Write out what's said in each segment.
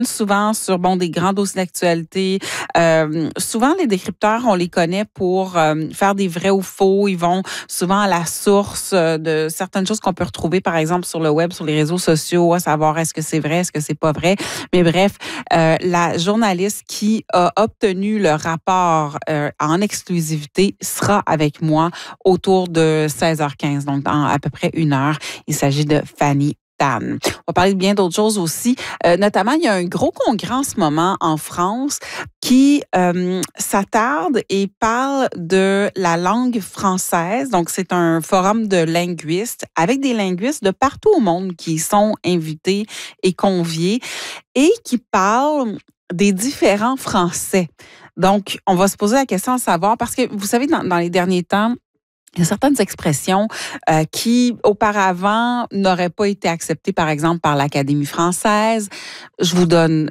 souvent sur des grands dossiers d'actualité. Souvent, les décrypteurs, on les connaît pour faire des vrais ou faux. Ils vont souvent à la source de certaines choses qu'on peut retrouver, par exemple, sur le web, sur les réseaux sociaux, à savoir est-ce que c'est vrai, est-ce que c'est pas vrai. Mais bref, la journaliste qui a obtenu le rapport en exclusivité sera avec moi autour de 16h15, donc dans à peu près 1 heure. Il s'agit de Fanny Tan. On va parler de bien d'autres choses aussi. Notamment, il y a un gros congrès en ce moment en France qui s'attarde et parle de la langue française. Donc, c'est un forum de linguistes avec des linguistes de partout au monde qui sont invités et conviés et qui parlent des différents français. Donc, on va se poser la question à savoir, parce que vous savez, dans les derniers temps, il y a certaines expressions qui, auparavant, n'auraient pas été acceptées, par exemple, par l'Académie française. Je vous donne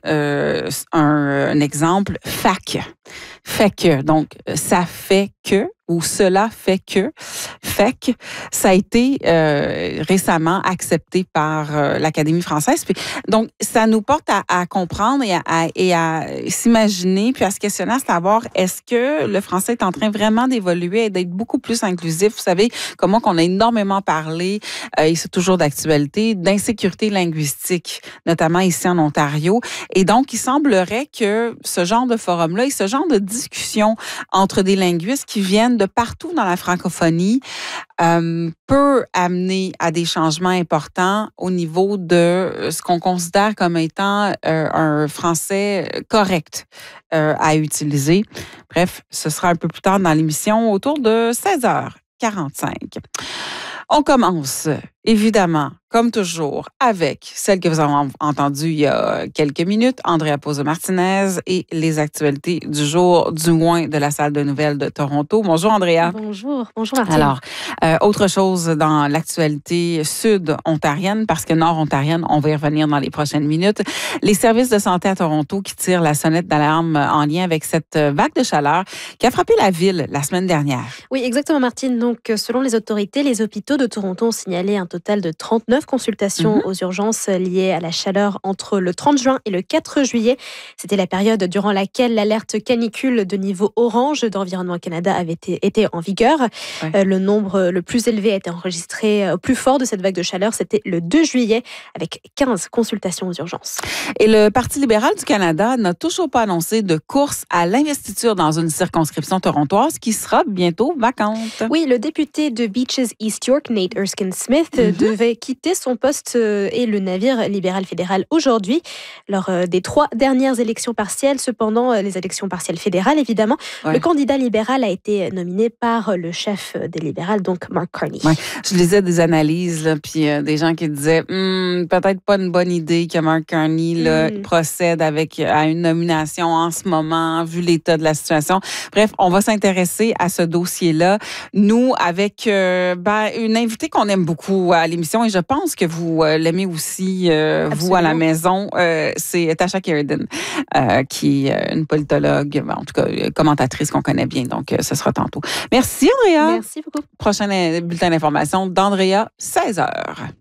un exemple. Fac. Fait que. Donc, ça fait que ou cela fait que. Fait que ça a été récemment accepté par l'Académie française. Puis, donc, ça nous porte à comprendre et à s'imaginer, puis à se questionner, à savoir, est-ce que le français est en train vraiment d'évoluer et d'être beaucoup plus inclusif? Vous savez, comment qu'on a énormément parlé, et c'est toujours d'actualité, d'insécurité linguistique, notamment ici en Ontario. Et donc, il semblerait que ce genre de forum-là et ce genre de discussion entre des linguistes qui viennent de partout dans la francophonie peut amener à des changements importants au niveau de ce qu'on considère comme étant un français correct à utiliser. Bref, ce sera un peu plus tard dans l'émission, autour de 16h45. On commence, évidemment, comme toujours, avec celle que vous avez entendue il y a quelques minutes, Andrea Pozzo-Martinez et les actualités du jour, du moins de la salle de nouvelles de Toronto. Bonjour, Andrea. Bonjour Martine. Alors, autre chose dans l'actualité sud-ontarienne, parce que nord-ontarienne, on va y revenir dans les prochaines minutes. Les services de santé à Toronto qui tirent la sonnette d'alarme en lien avec cette vague de chaleur qui a frappé la ville la semaine dernière. Oui, exactement, Martine. Donc, selon les autorités, les hôpitaux de Toronto ont signalé un total de 39 consultations aux urgences liées à la chaleur entre le 30 juin et le 4 juillet. C'était la période durant laquelle l'alerte canicule de niveau orange d'Environnement Canada avait été en vigueur. Ouais. Le nombre le plus élevé a été enregistré au plus fort de cette vague de chaleur. C'était le 2 juillet avec 15 consultations aux urgences. Et le Parti libéral du Canada n'a toujours pas annoncé de course à l'investiture dans une circonscription torontoise qui sera bientôt vacante. Oui, le député de Beaches East York, Nate Erskine-Smith, devait quitter son poste et le navire libéral fédéral aujourd'hui. Lors des 3 dernières élections partielles, cependant, les élections partielles fédérales, évidemment, le candidat libéral a été nominé par le chef des libérales, donc Mark Carney. Ouais. Je lisais des analyses, là, puis des gens qui disaient peut-être pas une bonne idée que Mark Carney là, procède à une nomination en ce moment, vu l'état de la situation. Bref, on va s'intéresser à ce dossier-là. Nous, avec une invitée qu'on aime beaucoup à l'émission, et je pense que vous l'aimez aussi, vous, à la maison, c'est Tasha Keridan, qui est une politologue, en tout cas, commentatrice qu'on connaît bien. Donc, ce sera tantôt. Merci, Andrea. Merci beaucoup. Prochain bulletin d'information d'Andrea, 16h.